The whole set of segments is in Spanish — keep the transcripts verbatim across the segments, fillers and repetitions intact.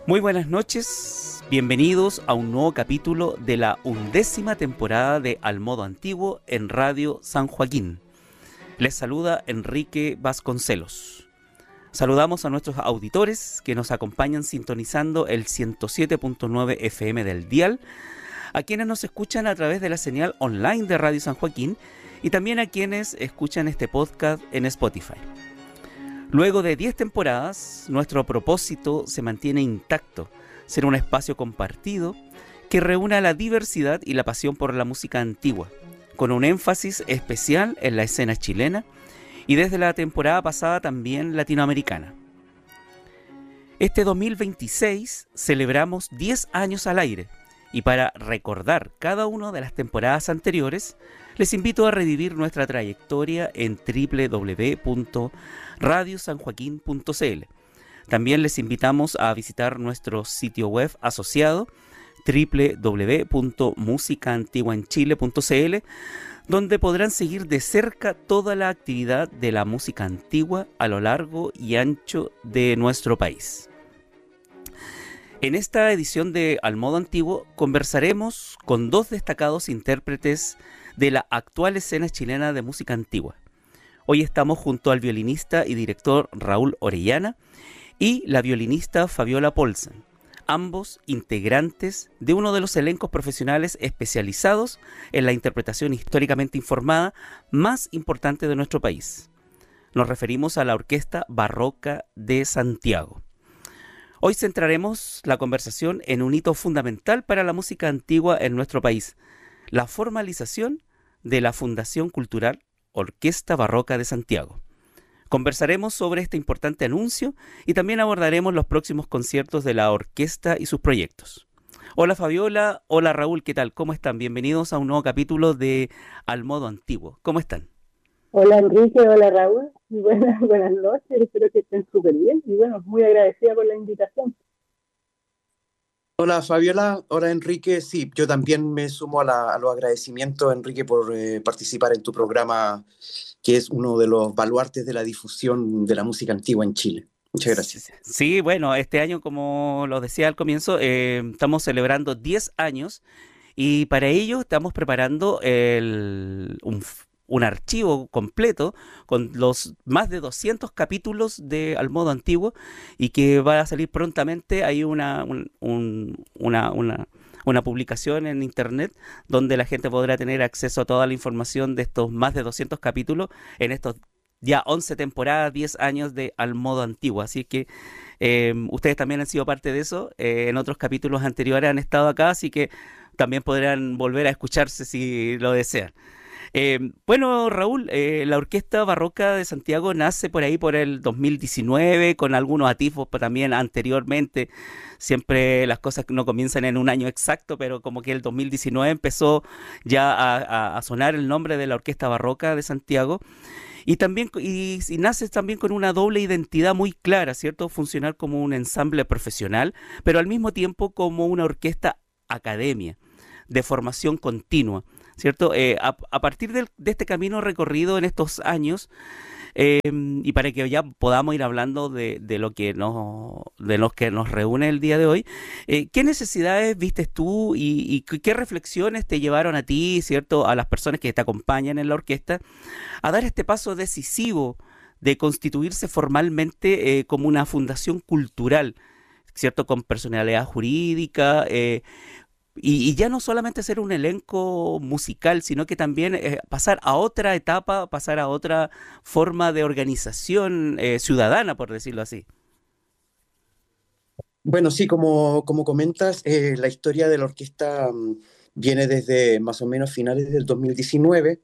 Muy buenas noches, bienvenidos a un nuevo capítulo de la undécima temporada de Al Modo Antiguo en Radio San Joaquín. Les saluda Enrique Vasconcelos. Saludamos a nuestros auditores que nos acompañan sintonizando el ciento siete punto nueve F M del dial, a quienes nos escuchan a través de la señal online de Radio San Joaquín y también a quienes escuchan este podcast en Spotify. Luego de diez temporadas, nuestro propósito se mantiene intacto, ser un espacio compartido que reúna la diversidad y la pasión por la música antigua, con un énfasis especial en la escena chilena y desde la temporada pasada también latinoamericana. Este dos mil veintiséis celebramos diez años al aire y para recordar cada una de las temporadas anteriores, les invito a revivir nuestra trayectoria en doble u doble u doble u punto radio san joaquín punto c l. También les invitamos a visitar nuestro sitio web asociado doble u doble u doble u punto música antigua en chile punto c l, donde podrán seguir de cerca toda la actividad de la música antigua a lo largo y ancho de nuestro país. En esta edición de Al Modo Antiguo conversaremos con dos destacados intérpretes de la actual escena chilena de música antigua. Hoy estamos junto al violinista y director Raúl Orellana y la violinista Fabiola Paulsen, ambos integrantes de uno de los elencos profesionales especializados en la interpretación históricamente informada más importante de nuestro país. Nos referimos a la Orquesta Barroca de Santiago. Hoy centraremos la conversación en un hito fundamental para la música antigua en nuestro país, la formalización de la Fundación Cultural Orquesta Barroca de Santiago. Conversaremos sobre este importante anuncio y también abordaremos los próximos conciertos de la orquesta y sus proyectos. Hola Fabiola, hola Raúl, ¿qué tal? ¿Cómo están? Bienvenidos a un nuevo capítulo de Al Modo Antiguo. ¿Cómo están? Hola Enrique, hola Raúl, buenas, buenas noches, espero que estén súper bien y bueno, muy agradecida por la invitación. Hola Fabiola, hola Enrique, sí, yo también me sumo a, la, a los agradecimientos, Enrique, por eh, participar en tu programa, que es uno de los baluartes de la difusión de la música antigua en Chile. Muchas gracias. Sí, bueno, este año, como lo decía al comienzo, eh, estamos celebrando diez años y para ello estamos preparando el, un, un archivo completo con los más de doscientos capítulos de Al Modo Antiguo y que va a salir prontamente. Hay una, un, un, una, una, una publicación en internet donde la gente podrá tener acceso a toda la información de estos más de doscientos capítulos en estos ya once temporadas, diez años de Al Modo Antiguo. Así que eh, ustedes también han sido parte de eso. Eh, en otros capítulos anteriores han estado acá, así que también podrán volver a escucharse si lo desean. Eh, bueno, Raúl, eh, la Orquesta Barroca de Santiago nace por ahí por el dos mil diecinueve, con algunos atisbos también anteriormente. Siempre las cosas no comienzan en un año exacto, pero como que el dos mil diecinueve empezó ya a, a, a sonar el nombre de la Orquesta Barroca de Santiago. Y también y, y nace también con una doble identidad muy clara, ¿cierto? Funcionar como un ensamble profesional, pero al mismo tiempo como una orquesta academia, de formación continua, ¿cierto? Eh, a, a partir del, de este camino recorrido en estos años, eh, y para que ya podamos ir hablando de, de lo que nos, de los que nos reúne el día de hoy, eh, ¿qué necesidades vistes tú y, y qué qué reflexiones te llevaron a ti, ¿cierto? A las personas que te acompañan en la orquesta, a dar este paso decisivo de constituirse formalmente eh, como una fundación cultural, ¿cierto? Con personalidad jurídica, eh, y, y ya no solamente ser un elenco musical, sino que también eh, pasar a otra etapa, pasar a otra forma de organización eh, ciudadana, por decirlo así. Bueno, sí, como, como comentas, eh, la historia de la orquesta mm, viene desde más o menos finales del dos mil diecinueve.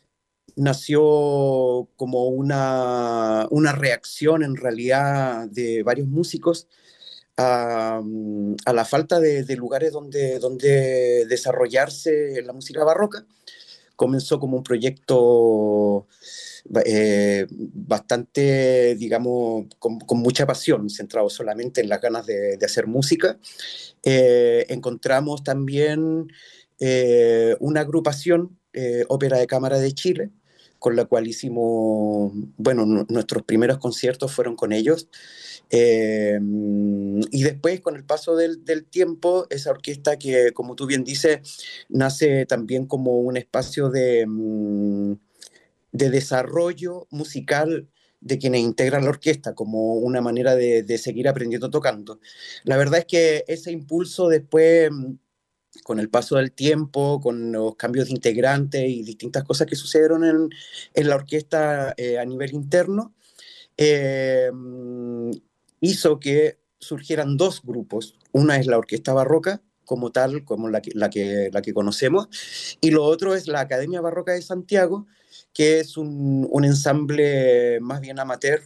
Nació como una, una reacción en realidad de varios músicos a, mm, a la falta de, de lugares donde, donde desarrollarse la música barroca. Comenzó como un proyecto eh, bastante, digamos, con, con, mucha pasión, centrado solamente en las ganas de, de hacer música. Eh, encontramos también eh, una agrupación, eh, Ópera de Cámara de Chile, con la cual hicimos, bueno, nuestros primeros conciertos fueron con ellos. Eh, y después, con el paso del, del tiempo, esa orquesta que, como tú bien dices, nace también como un espacio de, mm, de desarrollo musical de quienes integran la orquesta, como una manera de, de seguir aprendiendo tocando. La verdad es que ese impulso después, mm, con el paso del tiempo, con los cambios de integrantes y distintas cosas que sucedieron en, en la orquesta eh, a nivel interno, eh, hizo que surgieran dos grupos. Una es la orquesta barroca, como tal, como la que, la que, la que conocemos, y lo otro es la Academia Barroca de Santiago, que es un, un ensamble más bien amateur,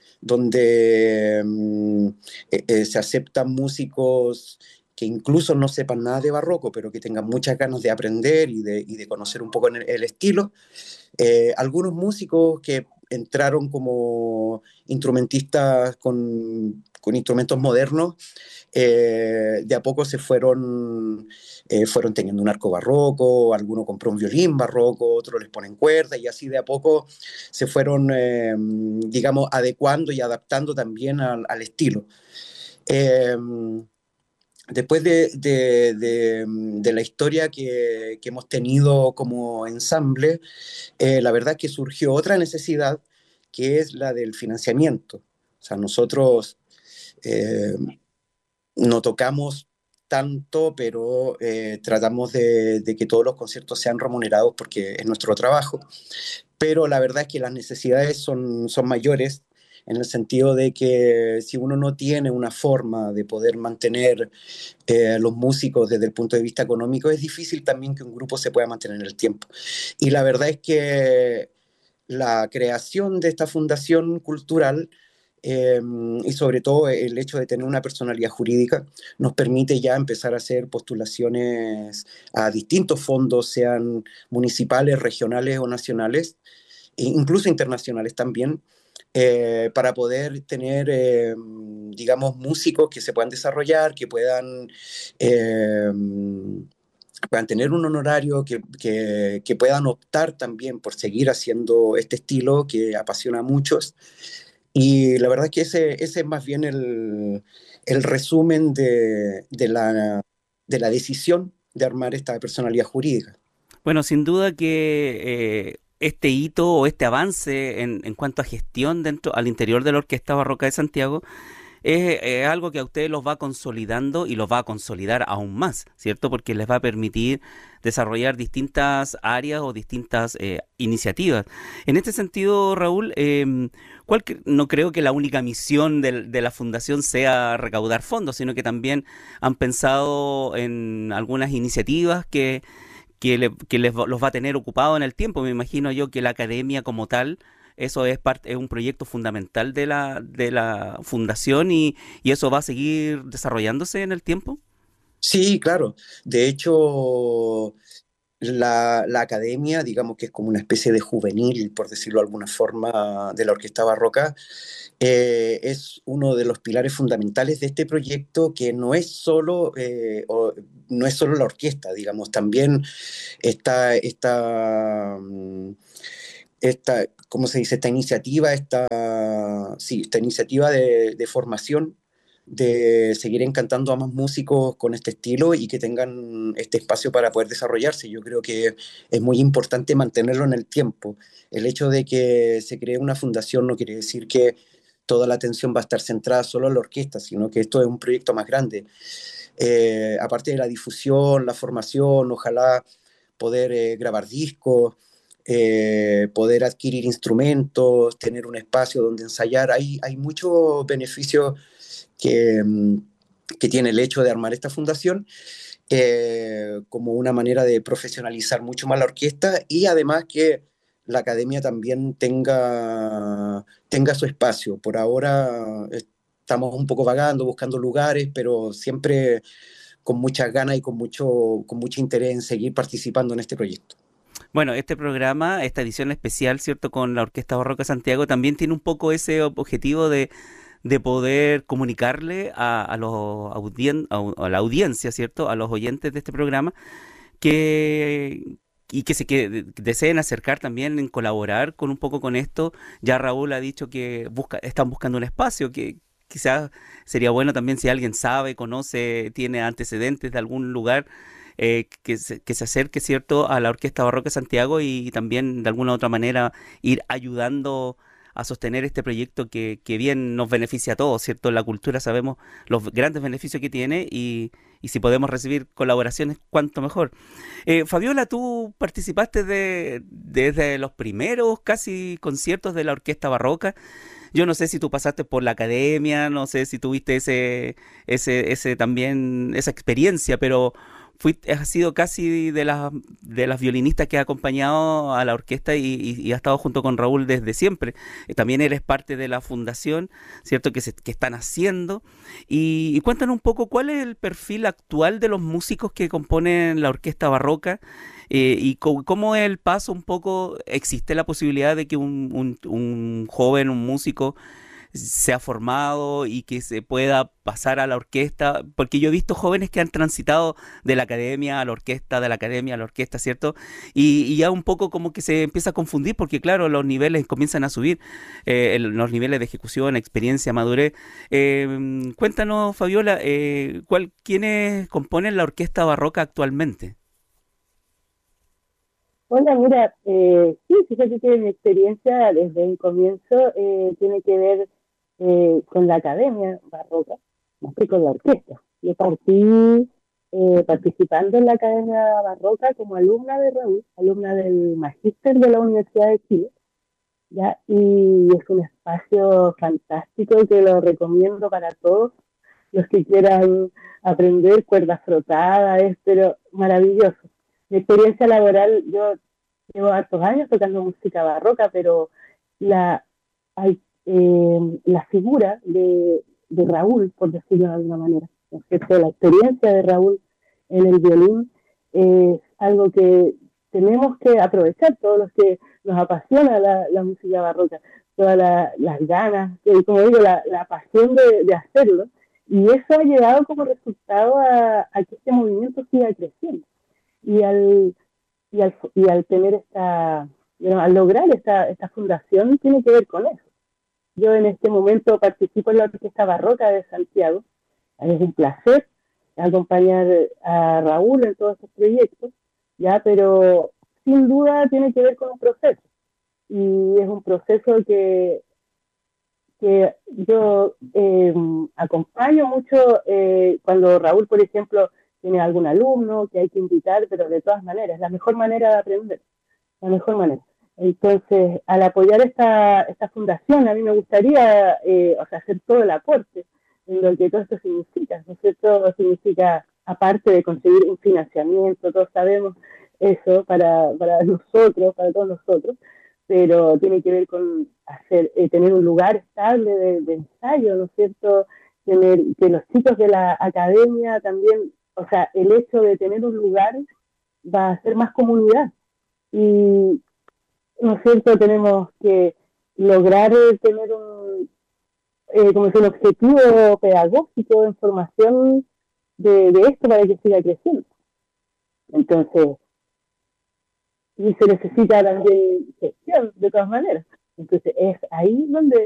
donde mm, eh, eh, se aceptan músicos que incluso no sepan nada de barroco, pero que tengan muchas ganas de aprender y de, y de conocer un poco el, el estilo. Eh, algunos músicos que entraron como instrumentistas con, con instrumentos modernos, eh, de a poco se fueron, eh, fueron teniendo un arco barroco, alguno compró un violín barroco, otro les ponen cuerda, y así de a poco se fueron, eh, digamos, adecuando y adaptando también al, al estilo. Eh, Después de, de, de, de, la historia que, que, hemos tenido como ensamble, eh, la verdad es que surgió otra necesidad, que es la del financiamiento. O sea, nosotros eh, no tocamos tanto, pero eh, tratamos de, de que todos los conciertos sean remunerados porque es nuestro trabajo. Pero la verdad es que las necesidades son, son mayores, en el sentido de que si uno no tiene una forma de poder mantener eh, los músicos desde el punto de vista económico, es difícil también que un grupo se pueda mantener en el tiempo. Y la verdad es que la creación de esta fundación cultural, eh, y sobre todo el hecho de tener una personalidad jurídica, nos permite ya empezar a hacer postulaciones a distintos fondos, sean municipales, regionales o nacionales, e incluso internacionales también, eh, para poder tener, eh, digamos, músicos que se puedan desarrollar, que puedan, eh, puedan tener un honorario, que, que, que, puedan optar también por seguir haciendo este estilo que apasiona a muchos. Y la verdad es que ese, ese es más bien el, el resumen de, de, la, de la decisión de armar esta personalidad jurídica. Bueno, sin duda que eh, este hito o este avance en, en cuanto a gestión dentro al interior de la Orquesta Barroca de Santiago es, es algo que a ustedes los va consolidando y los va a consolidar aún más, ¿cierto? Porque les va a permitir desarrollar distintas áreas o distintas eh, iniciativas. En este sentido, Raúl, eh, ¿cuál cre- no creo que la única misión del- de la fundación sea recaudar fondos, sino que también han pensado en algunas iniciativas que que, le- que les va- los va a tener ocupados en el tiempo. Me imagino yo que la academia como tal, eso es parte, es un proyecto fundamental de la, de la fundación y, y eso va a seguir desarrollándose en el tiempo. Sí, claro. De hecho, la, la academia, digamos que es como una especie de juvenil, por decirlo de alguna forma, de la Orquesta Barroca, eh, es uno de los pilares fundamentales de este proyecto, que no es solo, eh, o- no es solo la orquesta, digamos, también está esta, mm, esta, ¿cómo se dice? Esta iniciativa, esta, sí, esta iniciativa de, de formación, de seguir encantando a más músicos con este estilo y que tengan este espacio para poder desarrollarse. Yo creo que es muy importante mantenerlo en el tiempo. El hecho de que se cree una fundación no quiere decir que toda la atención va a estar centrada solo en la orquesta, sino que esto es un proyecto más grande. Eh, aparte de la difusión, la formación, ojalá poder eh, grabar discos, eh, poder adquirir instrumentos, tener un espacio donde ensayar. Hay, hay muchos beneficios que, mm, que tiene el hecho de armar esta fundación, eh, como una manera de profesionalizar mucho más la orquesta, y además que la academia también tenga, tenga su espacio. Por ahora estamos un poco vagando, buscando lugares, pero siempre con muchas ganas y con mucho, con mucho interés en seguir participando en este proyecto. Bueno, este programa, esta edición especial, ¿cierto? Con la Orquesta Barroca de Santiago también tiene un poco ese ob- objetivo de, de poder comunicarle a, a, los audien- a, a la audiencia, ¿cierto? A los oyentes de este programa que y que se que deseen acercar también en colaborar con un poco con esto. Ya Raúl ha dicho que busca, están buscando un espacio que, quizás sería bueno también si alguien sabe, conoce, tiene antecedentes de algún lugar, eh, que se, que se acerque, ¿cierto?, a la Orquesta Barroca de Santiago y, y también de alguna u otra manera ir ayudando a sostener este proyecto que, que bien nos beneficia a todos, ¿cierto? La cultura sabemos los grandes beneficios que tiene y, y si podemos recibir colaboraciones, cuanto mejor. Eh, Fabiola, tú participaste de, desde los primeros casi conciertos de la Orquesta Barroca. Yo no sé si tú pasaste por la academia, no sé si tuviste ese, ese, ese también, esa experiencia, pero fuiste, has sido casi de las de las violinistas que ha acompañado a la orquesta y, y, y ha estado junto con Raúl desde siempre. Eh, también eres parte de la fundación, ¿cierto? Que se, que están haciendo. Y, y cuéntanos un poco cuál es el perfil actual de los músicos que componen la Orquesta Barroca, eh, y co- cómo es el paso un poco. ¿Existe la posibilidad de que un, un, un joven, un músico, se ha formado y que se pueda pasar a la orquesta? Porque yo he visto jóvenes que han transitado de la academia a la orquesta, de la academia a la orquesta, ¿cierto? Y, y ya un poco como que se empieza a confundir porque, claro, los niveles comienzan a subir, eh, el- los niveles de ejecución, experiencia, madurez. Eh, cuéntanos, Fabiola, eh, ¿cuál, quiénes componen la Orquesta Barroca actualmente? Hola, mira, eh, sí, fíjate que mi experiencia desde el comienzo eh, tiene que ver eh, con la academia barroca, más que con la orquesta. Yo partí eh, participando en la academia barroca como alumna de Raúl, alumna del magíster de la Universidad de Chile, ¿ya? Y es un espacio fantástico que lo recomiendo para todos los que quieran aprender cuerdas frotadas, es pero maravilloso. Mi experiencia laboral, yo llevo hartos años tocando música barroca, pero la, hay, eh, la figura de, de Raúl, por decirlo de alguna manera, ¿no es cierto? La experiencia de Raúl en el violín es algo que tenemos que aprovechar todos los que nos apasiona la, la música barroca, todas la, las ganas, y como digo, la, la pasión de, de hacerlo. Y eso ha llevado como resultado a, a que este movimiento siga creciendo. Y al, y al, y al tener esta, bueno, al lograr esta, esta fundación, tiene que ver con eso. Yo en este momento participo en la Orquesta Barroca de Santiago. Es un placer acompañar a Raúl en todos estos proyectos, ya, pero sin duda tiene que ver con un proceso. Y es un proceso que que yo eh, acompaño mucho eh, cuando Raúl, por ejemplo, tiene algún alumno que hay que invitar, pero de todas maneras, la mejor manera de aprender, la mejor manera. Entonces, al apoyar esta, esta fundación, a mí me gustaría, eh, o sea, hacer todo el aporte en lo que todo esto significa, ¿no es cierto? Significa, aparte de conseguir un financiamiento, todos sabemos eso para, para nosotros, para todos nosotros, pero tiene que ver con hacer, eh, tener un lugar estable de, de ensayo, ¿no es cierto? Tener, que los chicos de la academia también, o sea, el hecho de tener un lugar va a hacer más comunidad. Y, ¿no es cierto? Tenemos que lograr eh, tener un, eh, como es un objetivo pedagógico en formación de, de esto para que siga creciendo. Entonces, y se necesita también gestión, de todas maneras. Entonces, es ahí donde